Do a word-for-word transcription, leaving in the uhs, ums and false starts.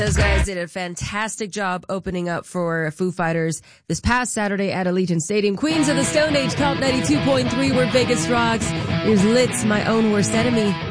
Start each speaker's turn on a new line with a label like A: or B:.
A: Those guys did a fantastic job opening up for Foo Fighters this past Saturday at Allegiant Stadium. Queens of the Stone Age, Cult ninety-two point three, where Vegas rocks. Here's Litz, My Own Worst Enemy.